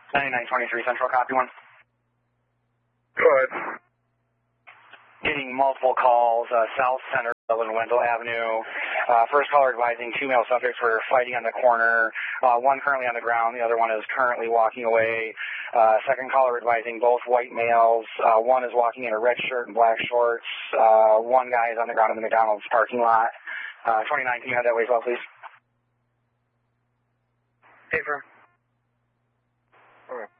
9923 Central, copy one. Go ahead. Getting multiple calls, south center of Wendell Avenue. First caller advising 2 male subjects were fighting on the corner. One currently on the ground, the other one is currently walking away. Second caller advising both white males. One is walking in a red shirt and black shorts. One guy is on the ground in the McDonald's parking lot. 29, can you have that way as well, please? Paper. Okay.